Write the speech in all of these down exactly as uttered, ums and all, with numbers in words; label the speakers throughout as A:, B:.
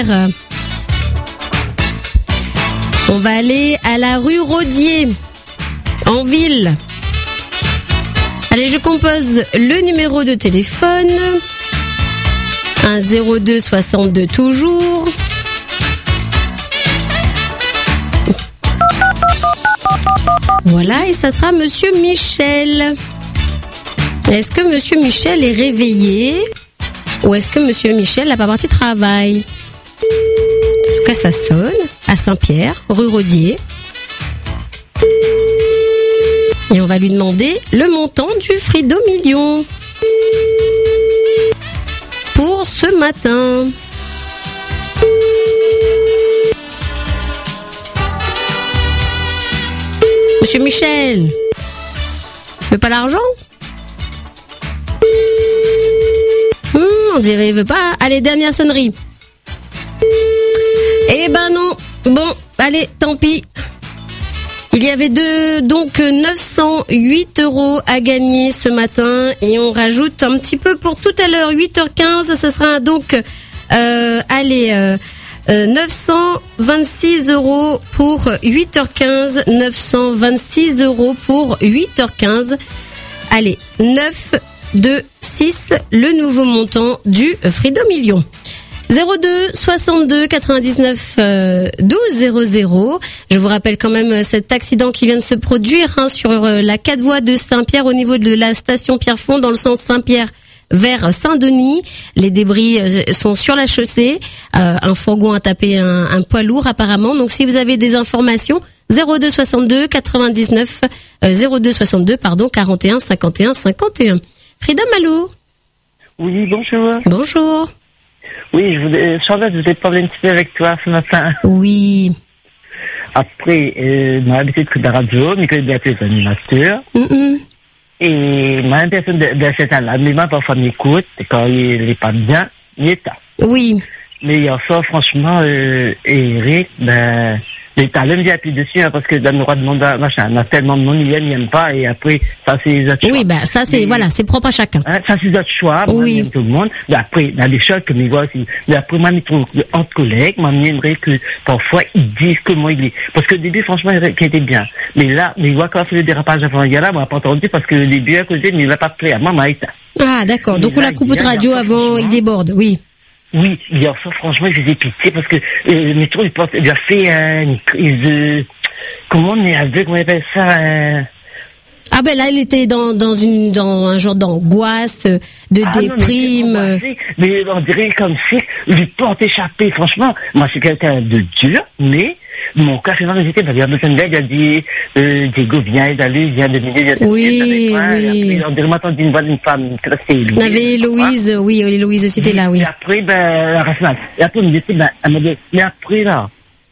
A: On va aller à la rue Rodier, en ville. Allez, je compose le numéro de téléphone. Un zéro deux soixante-deux toujours. Voilà, et ça sera Monsieur Michel. Est-ce que Monsieur Michel est réveillé ou est-ce que Monsieur Michel n'a pas parti de travail? En tout cas, ça sonne à Saint-Pierre, rue Rodier. Et on va lui demander le montant du Frido Million pour ce matin. Monsieur Michel, il veut pas l'argent? Hum, on dirait il veut pas. Allez, dernière sonnerie. Eh ben non. Bon, allez, tant pis. Il y avait deux, donc neuf cent huit euros à gagner ce matin et on rajoute un petit peu pour tout à l'heure, huit heures quinze, ce sera donc, euh, allez, euh, euh, neuf cent vingt-six euros pour huit heures quinze, neuf cent vingt-six euros pour huit heures quinze. Allez, neuf, deux, six, le nouveau montant du Frido Million. zéro deux soixante-deux quatre-vingt-dix-neuf douze zéro zéro. Je vous rappelle quand même cet accident qui vient de se produire hein, sur la quatre voies de Saint-Pierre au niveau de la station Pierrefonds dans le sens Saint-Pierre vers Saint-Denis. Les débris sont sur la chaussée. Euh, un fourgon a tapé un, un poids lourd apparemment. Donc si vous avez des informations, zéro deux soixante-deux quatre-vingt-dix-neuf euh, zéro deux soixante-deux pardon quarante et un cinquante et un cinquante et un. Frida Malou.
B: Oui, bonjour.
A: Bonjour.
B: Oui, je voulais, Charlotte, je voulais parler un petit peu avec toi ce matin.
A: Oui.
B: Après, euh, moi, l'habitude de la radio, mais que j'ai appelé les animateurs.
A: Mm-mm.
B: Et moi, une personne de, de cet âge-là, mais moi, parfois, m'écoute, et quand il n'est pas bien, il est là.
A: Oui.
B: Mais hier soir, franchement, euh, Eric, ben, l'État l'aime bien appuyer dessus, hein, parce que dans le droit de monde, machin, on a tellement de monde, il aime, il aime pas, et après, ça, c'est les autres choix.
A: Oui, ben, ça, c'est, mais, voilà, c'est propre à chacun.
B: Hein, ça, c'est les autres choix, moi,
A: oui.
B: j'aime tout le monde. Mais après, il y a des choses que je vois aussi. Mais après, moi, je trouve, entre collègues, moi, j'aimerais que, parfois, ils disent comment il est. Parce que au début, franchement, il était bien. Mais là, mais il voit quand on fait le dérapage avant, il y a là, moi, pas entendu, parce que le début, à côté, mais il va pas plaire. Moi, moi, ça.
A: Ah, d'accord. Donc, on la coupe de radio avant, il déborde, oui.
B: Oui, hier soir, franchement, je faisais pitié parce que euh, le métro, il, pense, il a fait euh, une crise de... Comment on est avec, comment on appelle ça euh...
A: Ah ben là, il était dans, dans, une, dans un genre d'angoisse, de
B: ah
A: déprime.
B: Non, mais, mais on dirait comme si lui porte échappé. Franchement, moi, je suis quelqu'un de dur, mais mon cas, c'est dans les étés, il a besoin d'aide, il a dit, euh, Diego, viens d'aller, viens de m'aider, viens de
A: oui, oui.
B: On dirait m'entendre d'une voix d'une femme, c'est Héloïse.
A: On avait Héloïse, oui, Héloïse aussi était là, oui.
B: Et après, ben, la reste et après, on me dit, ben, elle m'a dit, mais après, là,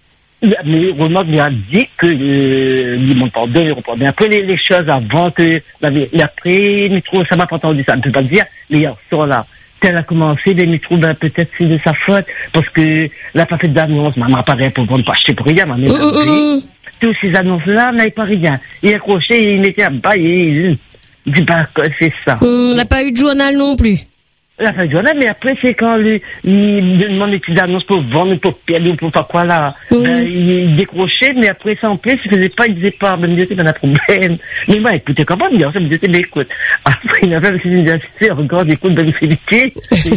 B: mais Renaud lui a dit que euh, il monte en deux euros. Mais après les, les choses avant que et après Mitro, ça m'a pas entendu ça, ne peut pas le dire, mais hier soir là, tel a commencé, les Mitro, ben peut-être c'est de sa faute, parce que là pas fait d'annonce, maman apparaît pour vendre pas acheter pour rien, maman.
A: Mmh, mmh.
B: Tous ces annonces là n'avaient pas rien. Il accrochait, il mettait à bas et il dit bah c'est ça.
A: On n'a pas eu de journal non plus.
B: La fin de journée, mais après, c'est quand lui, il demande des petites annonces pour vendre, pour perdre, ou pour pas quoi, là. Oui. Ben, il décrochait, mais après, ça en plus, il faisait pas, il disait pas, ben, il disait, ben, un problème. Mais moi, écoutez, comment dire, ça me disait, mais écoute. Après, il avait une université, regarde, écoute, ben, Félix,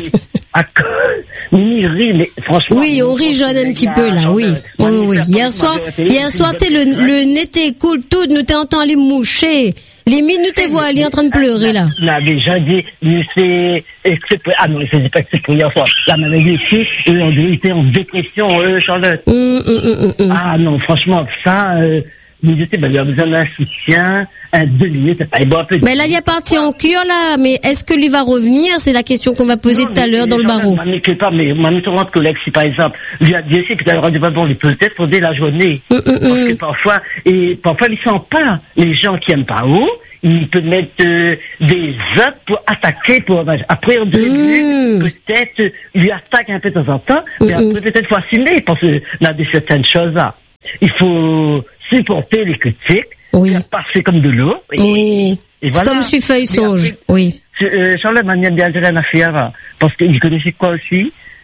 B: à cause, il rit, mais franchement.
A: Oui, on rit jeune un petit peu, là, oui. Oui, oui. Hier soir, hier soir, t'es le, le nez t'écoule tout, nous t'entends les moucher. Limite, nous te vois, elle est en train de pleurer, là.
B: Là, déjà dit, c'est, ah non, je dis pas que c'est pour hier soir. La maladie ici, on était en dépression, eux, Charlotte.
A: Mm, mm, mm, mm.
B: Ah non, franchement, ça, euh, mais je sais, ben, il y a besoin d'un soutien, un deux minutes, c'est pas bon, un peu.
A: Ben là, il est parti en cure, là, mais est-ce que lui va revenir? C'est la question qu'on va poser tout à l'heure dans le barreau.
B: Mais que pas, mais ma méthode collègue, si par exemple, lui a dit aussi, puis d'ailleurs, bon, il peut peut-être poser la journée. Mm, mm, parce que parfois, et parfois, ils sont pas les gens qui aiment pas où. Il peut mettre euh, des œufs pour attaquer, pour après en deux minutes, mmh. peut-être lui attaque un peu de temps en temps, mmh. mais après peut-être faut assumer, parce que dans de certaines choses là, il faut supporter les critiques,
A: oui.
B: passer comme de l'eau. Et,
A: oui.
B: Et voilà.
A: Comme Suffeuille songe, oui.
B: Euh, Charles m'a bien dit à la fière, parce qu'il connaissait quoi aussi,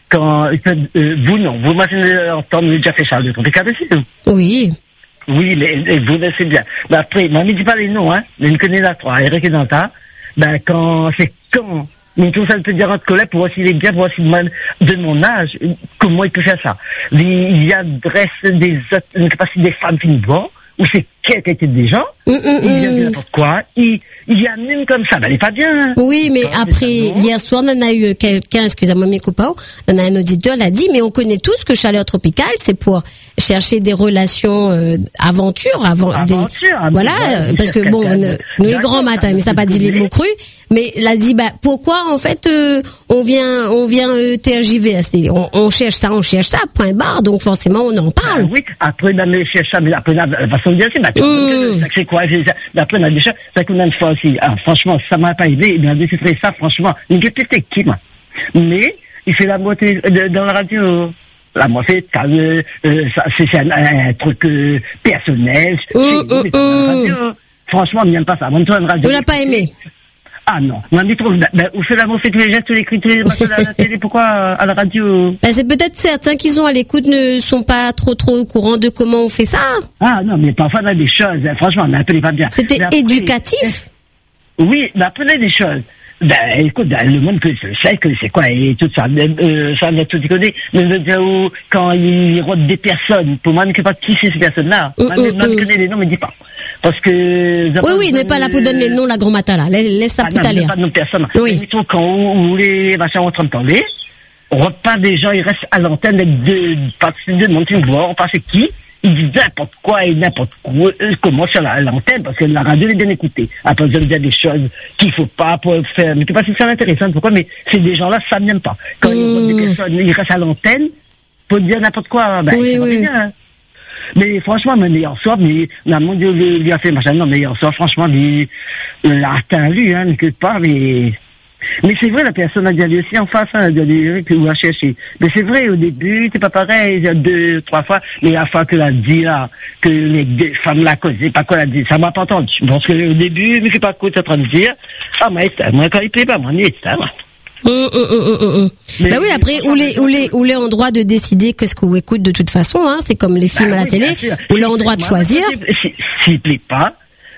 B: quand, euh, vous non, vous m'avez entendu déjà fait Charles de Tropical aussi, vous?
A: Oui.
B: Oui, mais vous laissez bien. Ben après, moi, ne me dis pas les noms, hein. Mais je connais la trois, Eric et Danta. Ben, quand, c'est quand, mais tout ça peut dire en colère pour voir s'il est bien, pour voir s'il est de mon âge, comment il peut faire ça. Il y a adresse des autres, une capacité des femmes qui nous voient, ou c'est quelqu'un des gens, mm, mm, il vient de n'importe quoi, il, il y a même comme ça, ben, elle est pas bien.
A: Oui, mais quand après, hier soir, on a eu quelqu'un, excusez-moi, mes copains, on a un auditeur, l'a dit, mais on connaît tous que chaleur tropicale, c'est pour chercher des relations, euh, aventure, avant,
B: aventure,
A: des, voilà, euh, parce que bon, nous, nous les grands matins, mais ça n'a pas dit les mots crus, mais elle a dit, bah, pourquoi, en fait, euh, on vient, on vient, euh, tergiverser, on, on cherche ça, on cherche ça, point barre, donc forcément, on en parle.
B: Ah, oui, après, on a cherché ça, mais après, la façon de dire, c'est, bah, mm. c'est quoi, après, on a déjà, ça qu'on a une fois aussi, ah, franchement, ça m'a pas aidé, il a décidé ça, franchement, il est peut-être qui, moi. Mais, il fait la moitié, de, dans la radio, la moitié, euh, euh, c'est, c'est un, un, un truc, euh, personnel,
A: mm, mm, mm.
B: Dans la radio, franchement, on n'aime pas ça, on la radio.
A: On l'a pas aimé.
B: Ah non, on dit trop, ben, ben, vous faites la moitié tous les gestes, tous les cris, tous les machins à la télé, pourquoi, à la radio?
A: Ben, c'est peut-être certains qui sont à l'écoute ne sont pas trop, trop au courant de comment on fait ça.
B: Ah non, mais parfois, on a des choses, franchement, on n'appelait pas bien.
A: C'était après, éducatif?
B: Oui, mais apprenez des choses. Ben, écoute, ben, le monde que je sais que c'est quoi, et tout ça, euh, ça on a tout déconné, mais où, quand il rote des personnes, pour moi, je ne sais pas qui c'est ces personnes-là. Moi, je connais les noms, mais dis pas. Parce que...
A: Oui, oui, n'est pas là pour donner le nom, la grand matin, là. Laisse ça pour t'aller.
B: Ah, non, pas de nom de personne.
A: Oui.
B: Mais quand où les machins ont entendu, on repart des gens, ils restent à l'antenne avec deux, pas de monde, tu vois, on passe qui? Ils disent n'importe quoi et n'importe quoi, comment sur la, l'antenne, parce que la radio est bien écoutée. Après, ils dire des choses qu'il faut pas pour faire, mais c'est pas si c'est intéressant, pourquoi, mais c'est des gens-là, ça n'aime pas. Quand mmh. ils voient des personnes, ils restent à l'antenne, pour dire n'importe quoi, ben,
A: oui,
B: c'est
A: oui.
B: pas bien, hein. Mais franchement, mais hier soir, mais, la mon Dieu, lui a fait machin, non, mais hier soir, franchement, il, il a atteint lui, hein, quelque part, mais, mais c'est vrai, la personne a dit aller aussi en face, hein, elle a dit Eric ou a cherché. Mais c'est vrai, au début, c'est pas pareil, il y a deux, trois fois, mais la fois qu'elle a dit, là, que les deux femmes la causaient, pas quoi elle a dit, ça m'a pas entendu. Parce que au début, mais c'est pas quoi, t'es en train de dire, ah, mais c'est, moi, quand il plaît pas, moi, il est, ça, moi.
A: Hum, hum, hum, hum, hum. Ben oui, après, où les, où les, où les en droit de décider que ce qu'on écoute de toute façon, hein, c'est comme les films bah, à la oui, télé, où les en droit de choisir.
B: S'il plaît pas,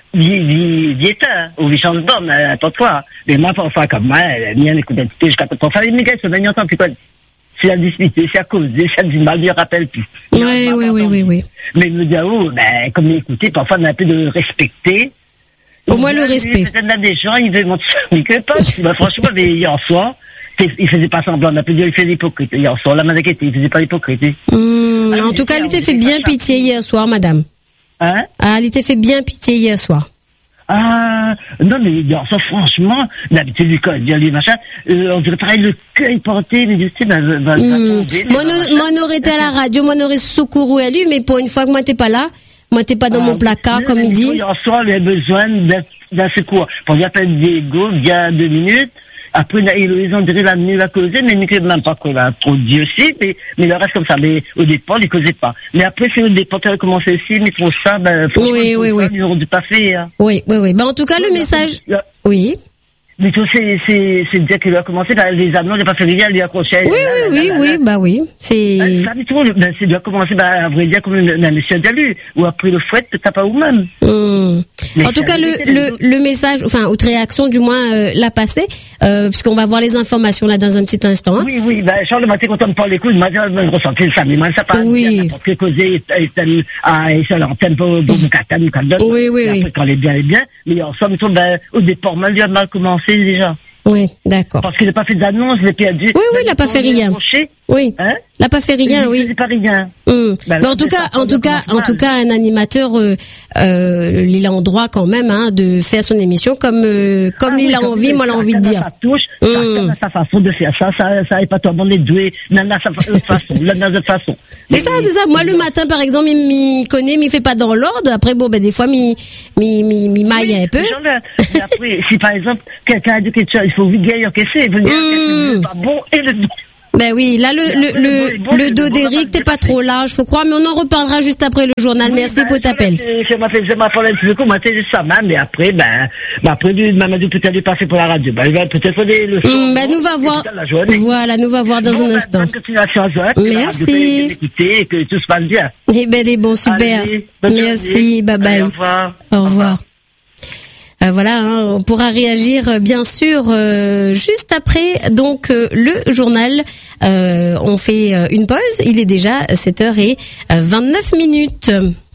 B: il est un, ou il change d'homme, attends toi. Mais moi, parfois, comme moi, il y a une écoute d'identité, jusqu'à parfois, les médias se baignent en temps, puis quoi, c'est à discuter, c'est à cause, c'est à dire, mal, il rappelle plus.
A: Oui, oui, oui, oui, oui.
B: Mais il me dit, oh, ben, comme écouter, parfois, on a un peu de respecter.
A: Au moins le respect.
B: Peut-être des gens, ils veulent montrer, mais que pas. Bah, franchement, mais hier soir, il faisait pas semblant, on a pu dire, il faisait l'hypocrite. Hier soir, la manquette, il faisait pas l'hypocrite.
A: Mmh, ah, en tout cas, il était fait bien pitié hier soir, madame.
B: Hein?
A: Ah, il était fait bien pitié hier soir.
B: Ah, non, mais hier soir, franchement, d'habitude, du code, il y a les machins, euh, on dirait pareil, le cœur porté, mais tu sais, bah, bah,
A: mmh. Moi, on aurait été à la radio, moi, on aurait secouru à lui, mais pour une fois que moi, t'es pas là, moi, t'es pas dans ah, mon placard, comme il dit.
B: Hier soir, il a besoin d'un, d'un secours. Pour il appelle Diego, il y a deux minutes. Après, ils ont dirait la nuit à causer, mais il même pas qu'on a trop dit aussi, mais, mais le reste comme ça. Mais au départ, ils causaient pas. Mais après, c'est au départ, ils ont commencé aussi, mais pour ça, ben,
A: oui, oui, oui.
B: Ils auront dû pas faire.
A: Oui, oui, oui. Ben, en tout cas, oui, le message, là, oui.
B: Mais tout c'est, c'est, c'est dire qu'il a commencé, ben, les annonces, il n'a pas fait rien, il lui a accroché.
A: Oui, oui, oui, oui, bah oui. C'est.
B: Ben, ça, tout, ben, c'est déjà commencé, ben, à vrai dire, comme un monsieur Dalu, ou après le fouet, t'as pas ou même.
A: Mmh. En tout cas, le, le, le message, enfin, haute réaction, du moins, euh, l'a passé, euh, puisqu'on va voir les informations là dans un petit instant. Hein.
B: Oui, oui, ben, Charles Maté, quand on me parle des coups, il m'a dit, je ressentais ça, mais moi, ça parle.
A: Oui.
B: Parce que causer, à, sur l'antenne, pour, pour mon catane, ou cadre.
A: Oui, oui, oui.
B: Après, quand elle est bien, elle est bien, mais en somme, ben, au départ, mal, il a mal commencé, déjà.
A: Oui, d'accord.
B: Parce qu'il n'a pas fait d'annonce, il a perdu.
A: Oui, oui, il n'a pas fait rien. Oui. Hein? Il n'a pas fait rien, oui.
B: C'est pas rien.
A: Mmh. Ben, mais en tout cas, en tout cas, en tout cas, un animateur, euh, euh, il a en droit quand même, hein, de faire son émission comme, euh, comme ah, il oui, a envie, moi, j'ai envie de dire.
B: Ça touche, mmh. sa façon de faire ça, ça, ça est pas toi, on est doué, même à sa façon, même à sa façon.
A: C'est ça, c'est ça. Moi, le matin, par exemple, il m'y connaît, m'y fait pas dans l'ordre. Après, bon, ben, des fois, m'y, m'y, m'y, m'y maille un peu.
B: Après, si par exemple, quelqu'un a dit quelque chose, il faut vite guérir, qu'est-ce que c'est, il faut dire que c'est pas bon et le
A: Ben oui, là le le le, bon, le dos d'Éric t'es pas trop large, faut croire, mais on en reparlera juste après le journal. Oui, Merci ben, pour t'appel.
B: Je m'a fait, je m'a parlé un petit peu commenter juste ça même, mais après ben, ben après du Mamadou peut-être est passé pour la radio. Ben il va peut-être des leçons.
A: Mm, ben nous va voir. Voilà, nous va voir dans bon, un ben, instant.
B: Bonne continuation à Zoé.
A: Merci.
B: Écouter et que tout se passe bien.
A: Eh ben les bons super. Allez, merci, bye bye.
B: Allez, au revoir.
A: Au revoir. Euh, voilà, hein, on pourra réagir euh, bien sûr euh, juste après donc euh, le journal. Euh, on fait euh, une pause, il est déjà sept heures vingt-neuf minutes.